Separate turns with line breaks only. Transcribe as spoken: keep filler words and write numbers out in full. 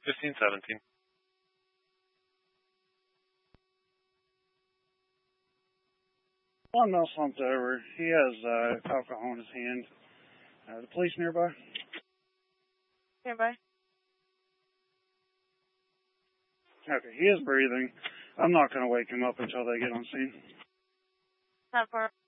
fifteen seventeen.
One male slumped over. He has uh, alcohol in his hand. Uh, the police nearby?
Nearby.
Okay, he is breathing. I'm not going to wake him up until they get on scene.
Not far.